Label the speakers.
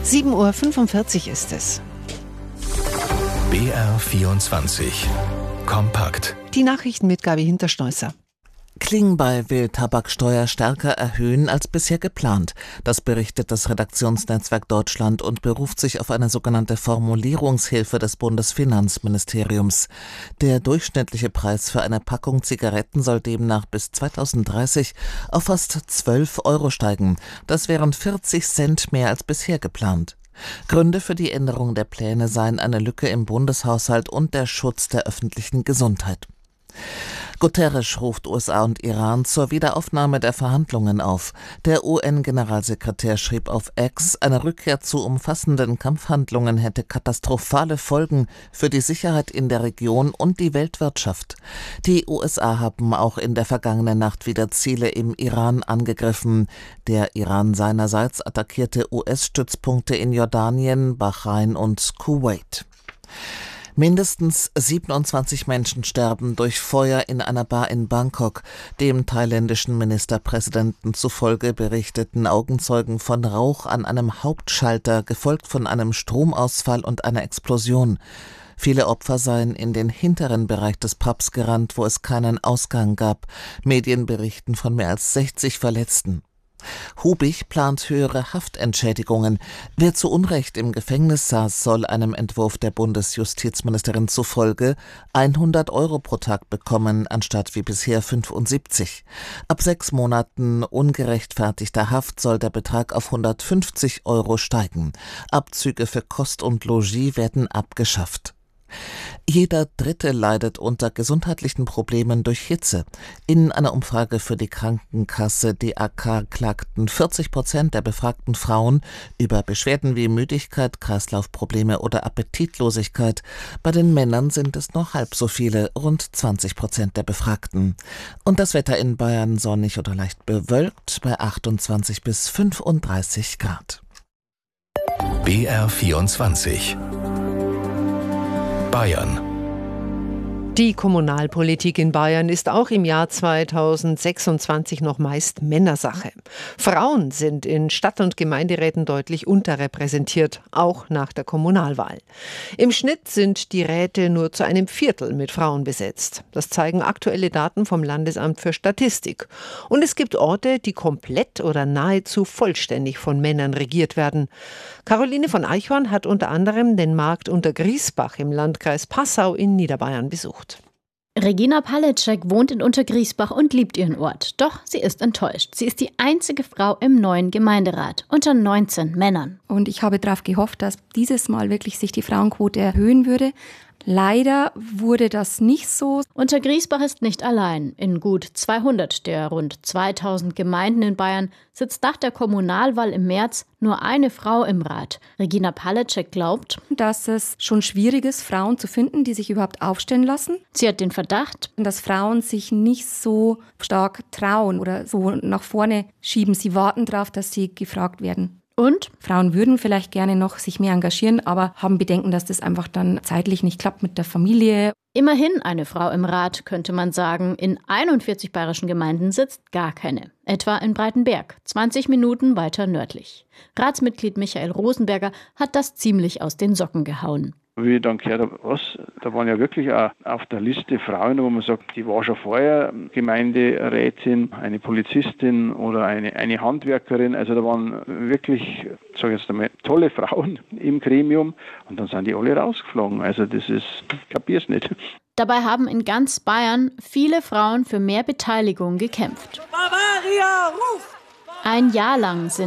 Speaker 1: 7:45 Uhr ist es.
Speaker 2: BR24 Kompakt.
Speaker 1: Die Nachrichten mit Gabi Hinterschneusser.
Speaker 3: Klingbeil will Tabaksteuer stärker erhöhen als bisher geplant. Das berichtet das Redaktionsnetzwerk Deutschland und beruft sich auf eine sogenannte Formulierungshilfe des Bundesfinanzministeriums. Der durchschnittliche Preis für eine Packung Zigaretten soll demnach bis 2030 auf fast 12 Euro steigen. Das wären 40 Cent mehr als bisher geplant. Gründe für die Änderung der Pläne seien eine Lücke im Bundeshaushalt und der Schutz der öffentlichen Gesundheit. Guterres ruft USA und Iran zur Wiederaufnahme der Verhandlungen auf. Der UN-Generalsekretär schrieb auf X, eine Rückkehr zu umfassenden Kampfhandlungen hätte katastrophale Folgen für die Sicherheit in der Region und die Weltwirtschaft. Die USA haben auch in der vergangenen Nacht wieder Ziele im Iran angegriffen. Der Iran seinerseits attackierte US-Stützpunkte in Jordanien, Bahrain und Kuwait. Mindestens 27 Menschen sterben durch Feuer in einer Bar in Bangkok. Dem thailändischen Ministerpräsidenten zufolge berichteten Augenzeugen von Rauch an einem Hauptschalter, gefolgt von einem Stromausfall und einer Explosion. Viele Opfer seien in den hinteren Bereich des Pubs gerannt, wo es keinen Ausgang gab. Medien berichten von mehr als 60 Verletzten. Hubich plant höhere Haftentschädigungen. Wer zu Unrecht im Gefängnis saß, soll einem Entwurf der Bundesjustizministerin zufolge 100 Euro pro Tag bekommen, anstatt wie bisher 75. Ab 6 Monaten ungerechtfertigter Haft soll der Betrag auf 150 Euro steigen. Abzüge für Kost und Logis werden abgeschafft. Jeder Dritte leidet unter gesundheitlichen Problemen durch Hitze. In einer Umfrage für die Krankenkasse DAK klagten 40% der befragten Frauen über Beschwerden wie Müdigkeit, Kreislaufprobleme oder Appetitlosigkeit. Bei den Männern sind es noch halb so viele, rund 20% der Befragten. Und das Wetter in Bayern sonnig oder leicht bewölkt bei 28 bis 35 Grad.
Speaker 2: BR24 Bayern.
Speaker 1: Die Kommunalpolitik in Bayern ist auch im Jahr 2026 noch meist Männersache. Frauen sind in Stadt- und Gemeinderäten deutlich unterrepräsentiert, auch nach der Kommunalwahl. Im Schnitt sind die Räte nur zu einem Viertel mit Frauen besetzt. Das zeigen aktuelle Daten vom Landesamt für Statistik. Und es gibt Orte, die komplett oder nahezu vollständig von Männern regiert werden. Caroline von Eichhorn hat unter anderem den Markt Untergriesbach im Landkreis Passau in Niederbayern besucht.
Speaker 4: Regina Palecek wohnt in Untergriesbach und liebt ihren Ort. Doch sie ist enttäuscht. Sie ist die einzige Frau im neuen Gemeinderat unter 19 Männern.
Speaker 5: Und ich habe darauf gehofft, dass dieses Mal wirklich sich die Frauenquote erhöhen würde. Leider wurde das nicht so.
Speaker 4: Untergriesbach ist nicht allein. In gut 200 der rund 2000 Gemeinden in Bayern sitzt nach der Kommunalwahl im März nur eine Frau im Rat. Regina Palecek glaubt,
Speaker 5: dass es schon schwierig ist, Frauen zu finden, die sich überhaupt aufstellen lassen.
Speaker 4: Sie hat den Verdacht,
Speaker 5: dass Frauen sich nicht so stark trauen oder so nach vorne schieben. Sie warten darauf, dass sie gefragt werden.
Speaker 4: Und
Speaker 5: Frauen würden vielleicht gerne noch sich mehr engagieren, aber haben Bedenken, dass das einfach dann zeitlich nicht klappt mit der Familie.
Speaker 4: Immerhin eine Frau im Rat, könnte man sagen. In 41 bayerischen Gemeinden sitzt gar keine. Etwa in Breitenberg, 20 Minuten weiter nördlich. Ratsmitglied Michael Rosenberger hat das ziemlich aus den Socken gehauen.
Speaker 6: Wie ich dann gehört habe, da waren ja wirklich auch auf der Liste Frauen, wo man sagt, die war schon vorher Gemeinderätin, eine Polizistin oder eine Handwerkerin. Also da waren wirklich, sage ich jetzt einmal, tolle Frauen im Gremium und dann sind die alle rausgeflogen. Also das ist, ich kapier's nicht.
Speaker 4: Dabei haben in ganz Bayern viele Frauen für mehr Beteiligung gekämpft.
Speaker 7: Bavaria, ruf!
Speaker 4: Ein Jahr lang sind